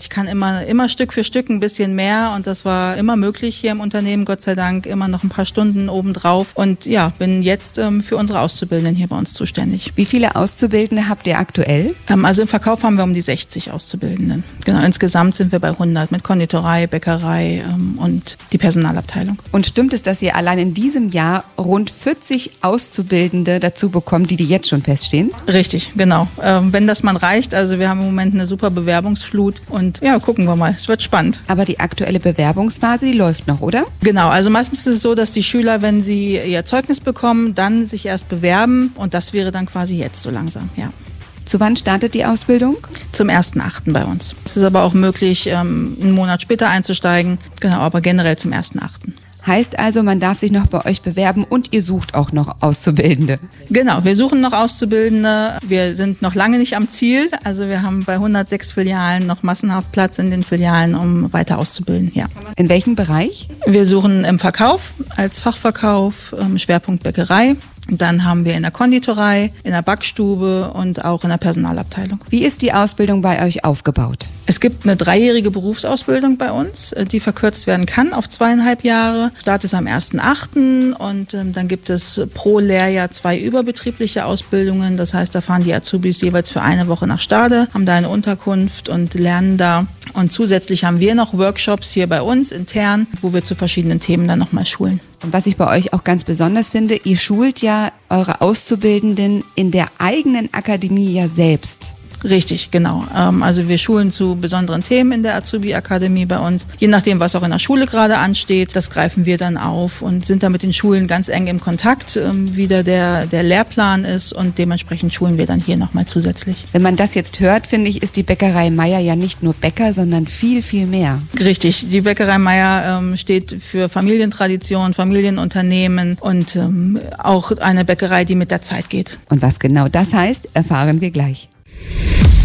ich kann immer Stück für Stück ein bisschen mehr und das war immer möglich hier im Unternehmen, Gott sei Dank, immer noch ein paar Stunden obendrauf und ja, bin jetzt für unsere Auszubildenden hier bei uns zuständig. Wie viele Auszubildende habt ihr aktuell? Also im Verkauf haben wir um die 60 Auszubildenden. Genau, insgesamt sind wir bei 100 mit Konditorei, Bäckerei und die Personalabteilung. Und stimmt es, dass ihr allein in diesem Jahr rund 40 Auszubildende dazu bekommt, die jetzt schon feststehen? Richtig, genau. Wenn das mal reicht, also wir haben im Moment eine super Bewerbungsflut und ja, gucken wir mal, es wird spannend. Aber die aktuelle Bewerbungsphase, die läuft noch, oder? Genau, also meistens ist es so, dass die Schüler, wenn sie ihr Zeugnis bekommen, dann sich erst bewerben und das wäre dann quasi jetzt so langsam, ja. Zu wann startet die Ausbildung? Zum 1.8. bei uns. Es ist aber auch möglich, einen Monat später einzusteigen, genau, aber generell zum 1.8. Heißt also, man darf sich noch bei euch bewerben und ihr sucht auch noch Auszubildende. Genau, wir suchen noch Auszubildende. Wir sind noch lange nicht am Ziel. Also wir haben bei 106 Filialen noch massenhaft Platz in den Filialen, um weiter auszubilden. Ja. In welchem Bereich? Wir suchen im Verkauf, als Fachverkauf, Schwerpunkt Bäckerei. Dann haben wir in der Konditorei, in der Backstube und auch in der Personalabteilung. Wie ist die Ausbildung bei euch aufgebaut? Es gibt eine 3-jährige Berufsausbildung bei uns, die verkürzt werden kann auf 2,5 Jahre. Start ist am 1.8. und dann gibt es pro Lehrjahr 2 überbetriebliche Ausbildungen. Das heißt, da fahren die Azubis jeweils für eine Woche nach Stade, haben da eine Unterkunft und lernen da. Und zusätzlich haben wir noch Workshops hier bei uns intern, wo wir zu verschiedenen Themen dann nochmal schulen. Und was ich bei euch auch ganz besonders finde, ihr schult ja eure Auszubildenden in der eigenen Akademie ja selbst. Richtig, genau. Also wir schulen zu besonderen Themen in der Azubi-Akademie bei uns. Je nachdem, was auch in der Schule gerade ansteht, das greifen wir dann auf und sind da mit den Schulen ganz eng im Kontakt, wie der Lehrplan ist und dementsprechend schulen wir dann hier nochmal zusätzlich. Wenn man das jetzt hört, finde ich, ist die Bäckerei Meier ja nicht nur Bäcker, sondern viel, viel mehr. Richtig, die Bäckerei Meier steht für Familientradition, Familienunternehmen und auch eine Bäckerei, die mit der Zeit geht. Und was genau das heißt, erfahren wir gleich.